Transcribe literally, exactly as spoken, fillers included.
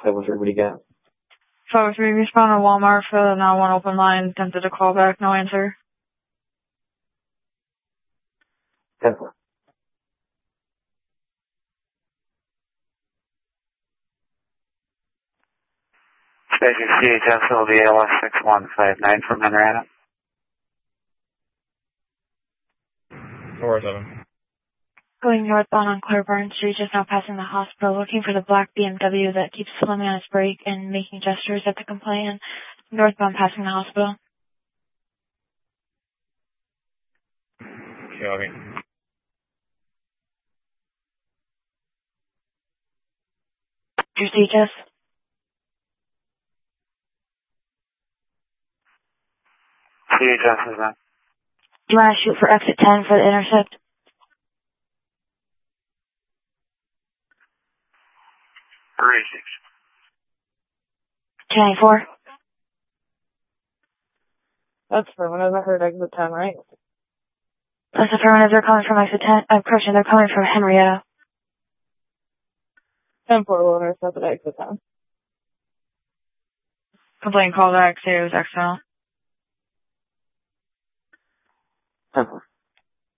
seven three, what do you got? five three, respond to Walmart for the nine one open line. Attempted to call back, no answer. ten four. Station C H S will be L S six one five nine from Henrietta. four seven. Going northbound on Claiborne Street, just now passing the hospital, looking for the black B M W that keeps slamming on its brake and making gestures at the complainant. Northbound passing the hospital. Copy. Your C H S? C H S is that. Do you want to shoot for exit ten for the intercept? Three six. two ninety-four? That's affirmative. I heard exit ten, right? That's affirmative. They're coming from exit ten. Uh, correction, they're coming from Henrietta. ten four will intercept at exit ten. Complaint call back, say it was X L. ten four.